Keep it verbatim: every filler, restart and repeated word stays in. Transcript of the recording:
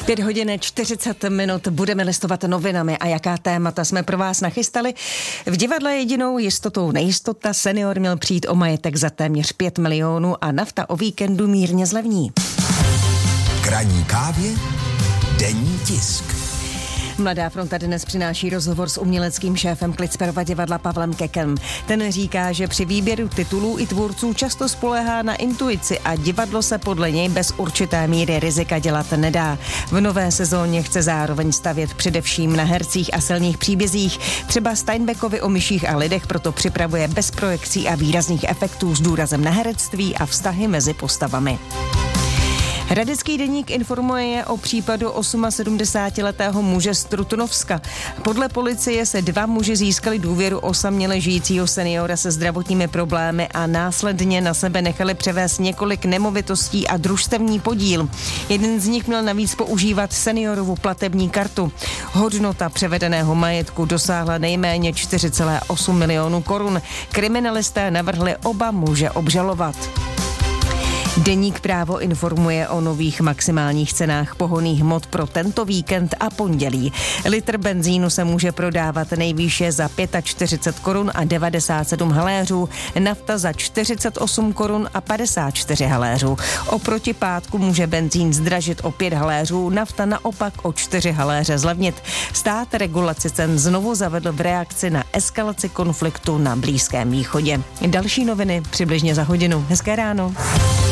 Pět hodin čtyřicet minut budeme listovat novinami a jaká témata jsme pro vás nachystali. V divadle jedinou jistotou nejistota, senior měl přijít o majetek za téměř pět milionů a nafta o víkendu mírně zlevní. K ranní kávě denní tisk. Mladá fronta dnes přináší rozhovor s uměleckým šéfem Klitsperova divadla Pavlem Kekem. Ten říká, že při výběru titulů i tvůrců často spoléhá na intuici a divadlo se podle něj bez určité míry rizika dělat nedá. V nové sezóně chce zároveň stavět především na hercích a silných příbězích. Třeba Steinbeckovi o myších a lidech proto připravuje bez projekcí a výrazných efektů s důrazem na herectví a vztahy mezi postavami. Hradecký deník informuje o případu sedmdesátiosmiletého muže z Trutnovska. Podle policie se dva muži získali důvěru osaměle žijícího seniora se zdravotními problémy a následně na sebe nechali převést několik nemovitostí a družstevní podíl. Jeden z nich měl navíc používat seniorovu platební kartu. Hodnota převedeného majetku dosáhla nejméně čtyři celé osm milionů korun. Kriminalisté navrhli oba muže obžalovat. Deník Právo informuje o nových maximálních cenách pohonných hmot pro tento víkend a pondělí. Litr benzínu se může prodávat nejvýše za čtyřicet pět korun a devadesát sedm haléřů, nafta za čtyřicet osm korun a padesát čtyři haléřů. Oproti pátku může benzín zdražit o pět haléřů, nafta naopak o čtyři haléře zlevnit. Stát regulaci cen znovu zavedl v reakci na eskalaci konfliktu na Blízkém východě. Další noviny přibližně za hodinu. Hezké ráno.